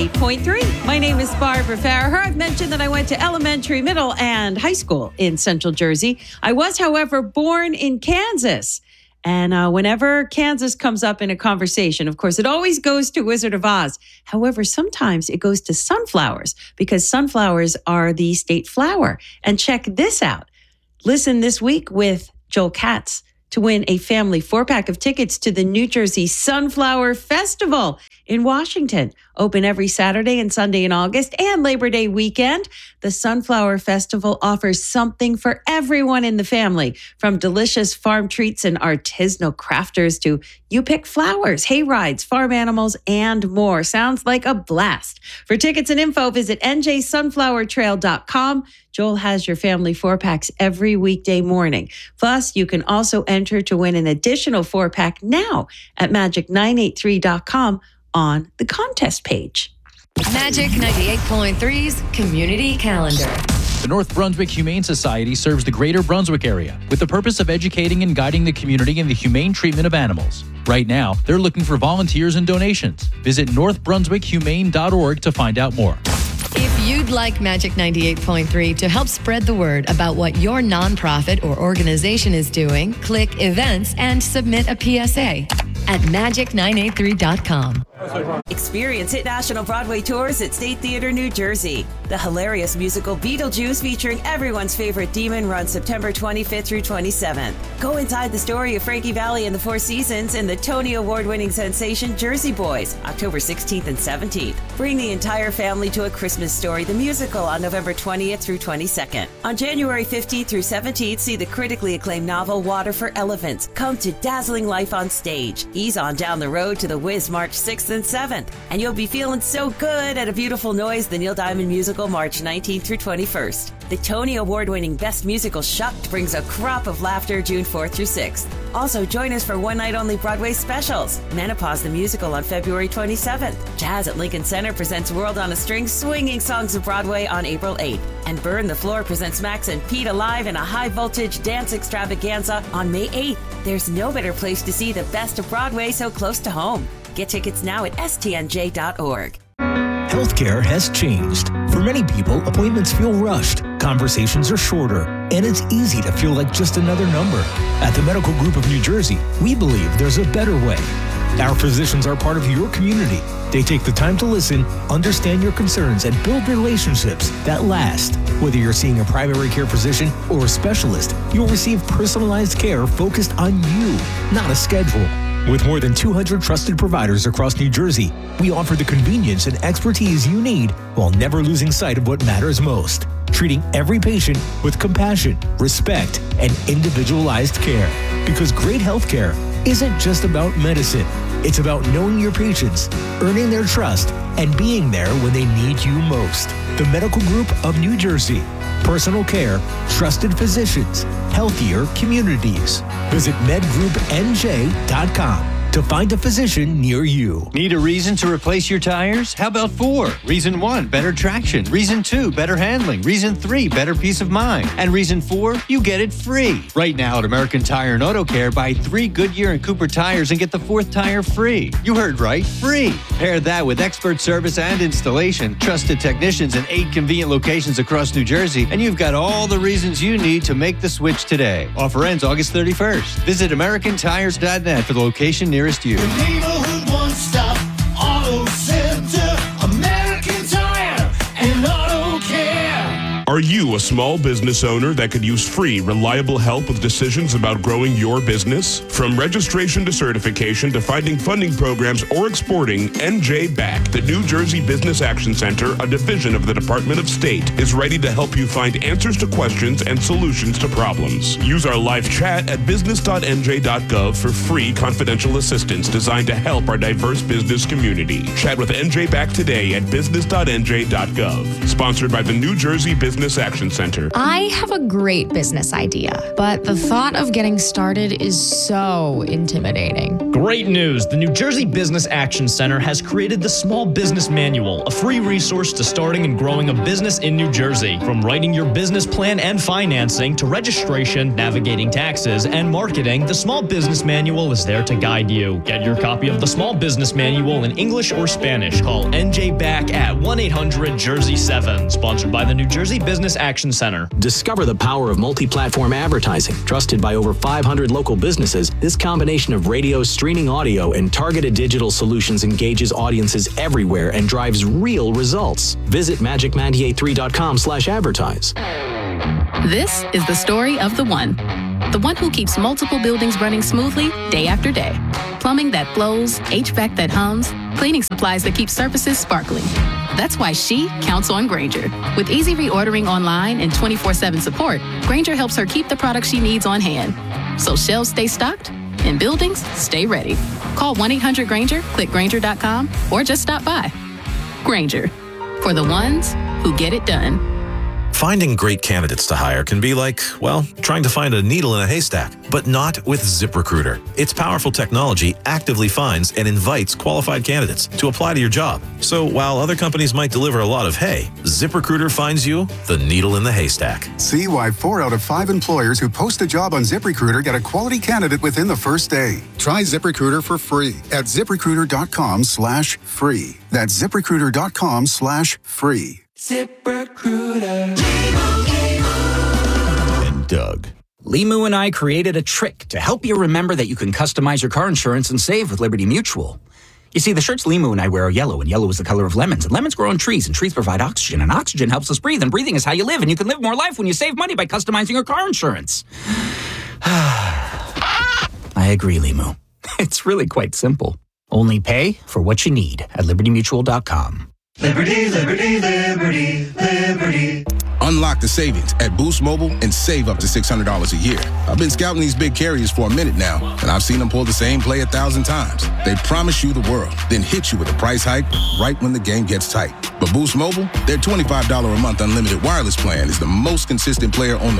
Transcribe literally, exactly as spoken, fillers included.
ninety-eight point three. My name is Barbara Farraher. I've mentioned that I went to elementary, middle, and high school in Central Jersey. I was, however, born in Kansas. And uh, whenever Kansas comes up in a conversation, of course, it always goes to Wizard of Oz. However, sometimes it goes to sunflowers because sunflowers are the state flower. And check this out. Listen this week with Joel Katz to win a family four-pack of tickets to the New Jersey Sunflower Festival in Washington. Open every Saturday and Sunday in August and Labor Day weekend. The Sunflower Festival offers something for everyone in the family, from delicious farm treats and artisanal crafters to you pick flowers, hay rides, farm animals, and more. Sounds like a blast. For tickets and info, visit N J sunflower trail dot com. Joel has your family four-packs every weekday morning. Plus, you can also enter to win an additional four-pack now at magic nine eight three dot com on the contest page. Magic ninety-eight point three's Community Calendar. The North Brunswick Humane Society serves the greater Brunswick area with the purpose of educating and guiding the community in the humane treatment of animals. Right now, they're looking for volunteers and donations. Visit north brunswick humane dot org to find out more. If you'd like Magic ninety-eight point three to help spread the word about what your nonprofit or organization is doing, click Events and submit a P S A at magic nine eight three dot com. Experience Hit National Broadway Tours at State Theater, New Jersey. The hilarious musical Beetlejuice, featuring everyone's favorite demon, runs September twenty-fifth through twenty-seventh. Go inside the story of Frankie Valli and the Four Seasons and the Tony Award-winning sensation Jersey Boys, October sixteenth and seventeenth. Bring the entire family to A Christmas Story, the musical, on November twentieth through twenty-second. On January fifteenth through seventeenth, see the critically acclaimed novel Water for Elephants come to dazzling life on stage. Ease on down the road to The Wiz March sixth and seventh. And you'll be feeling so good at A Beautiful Noise, the Neil Diamond musical, March nineteenth through twenty-first. The Tony Award-winning Best Musical Shucked brings a crop of laughter June fourth through sixth. Also, join us for one-night-only Broadway specials. Menopause the Musical on February twenty-seventh. Jazz at Lincoln Center presents World on a String, Swinging Songs of Broadway on April eighth. And Burn the Floor presents Max and Pete Alive in a high-voltage dance extravaganza on May eighth. There's no better place to see the best of Broadway so close to home. Get tickets now at S T N J dot org. Healthcare has changed. For many people, appointments feel rushed, conversations are shorter, and it's easy to feel like just another number. At the Medical Group of New Jersey, we believe there's a better way. Our physicians are part of your community. They take the time to listen, understand your concerns, and build relationships that last. Whether you're seeing a primary care physician or a specialist, you'll receive personalized care focused on you, not a schedule. With more than two hundred trusted providers across New Jersey, we offer the convenience and expertise you need while never losing sight of what matters most. Treating every patient with compassion, respect, and individualized care. Because great healthcare isn't just about medicine. It's about knowing your patients, earning their trust, and being there when they need you most. The Medical Group of New Jersey. Personal care, trusted physicians, healthier communities. Visit med group N J dot com to find a physician near you. Need a reason to replace your tires? How about four? Reason one, better traction. Reason two, better handling. Reason three, better peace of mind. And reason four, you get it free. Right now at American Tire and Auto Care, buy three Goodyear and Cooper tires and get the fourth tire free. You heard right, free. Pair that with expert service and installation, trusted technicians in eight convenient locations across New Jersey, and you've got all the reasons you need to make the switch today. Offer ends August thirty-first. Visit American Tires dot net for the location nearest you. The neighborhood one-stop auto center, American Tire and Auto Care. Are you a small business owner that could use free, reliable help with decisions about growing your business? From registration to certification to finding funding programs or exporting, N J B A C, the New Jersey Business Action Center, a division of the Department of State, is ready to help you find answers to questions and solutions to problems. Use our live chat at business dot N J dot gov for free confidential assistance designed to help our diverse business community. Chat with N J B A C today at business dot N J dot gov. Sponsored by the New Jersey Business Action Center. I have a great business idea, but the thought of getting started is so intimidating. Great news! The New Jersey Business Action Center has created the Small Business Manual, a free resource to starting and growing a business in New Jersey. From writing your business plan and financing to registration, navigating taxes, and marketing, the Small Business Manual is there to guide you. Get your copy of the Small Business Manual in English or Spanish. Call N J B A C at one eight hundred Jersey seven. Sponsored by the New Jersey Business Action Center. Discover the power of multi-platform advertising. Trusted by over five hundred local businesses, this combination of radio, streaming audio, and targeted digital solutions engages audiences everywhere and drives real results. Visit magic nine eight three dot com slash advertise. This is the story of the one. The one who keeps multiple buildings running smoothly day after day. Plumbing that flows, H V A C that hums, cleaning supplies that keep surfaces sparkling. That's why she counts on Grainger. With easy reordering online and twenty-four seven support, Grainger helps her keep the products she needs on hand. So shelves stay stocked and buildings stay ready. Call one eight hundred Grainger, click Grainger dot com, or just stop by. Grainger, for the ones who get it done. Finding great candidates to hire can be like, well, trying to find a needle in a haystack, but not with ZipRecruiter. Its powerful technology actively finds and invites qualified candidates to apply to your job. So while other companies might deliver a lot of hay, ZipRecruiter finds you the needle in the haystack. See why four out of five employers who post a job on ZipRecruiter get a quality candidate within the first day. Try ZipRecruiter for free at ZipRecruiter dot com slash free. That's ZipRecruiter dot com slash free. ZipRecruiter. And Doug. Limu and I created a trick to help you remember that you can customize your car insurance and save with Liberty Mutual. You see, the shirts Limu and I wear are yellow, and yellow is the color of lemons. And lemons grow on trees, and trees provide oxygen, and oxygen helps us breathe, and breathing is how you live, and you can live more life when you save money by customizing your car insurance. I agree, Limu. It's really quite simple. Only pay for what you need at liberty mutual dot com. Liberty, liberty, liberty, liberty. Unlock the savings at Boost Mobile and save up to six hundred dollars a year. I've been scouting these big carriers for a minute now, and I've seen them pull the same play a thousand times. They promise you the world, then hit you with a price hike right when the game gets tight. But Boost Mobile, their twenty-five dollars a month unlimited wireless plan is the most consistent player on the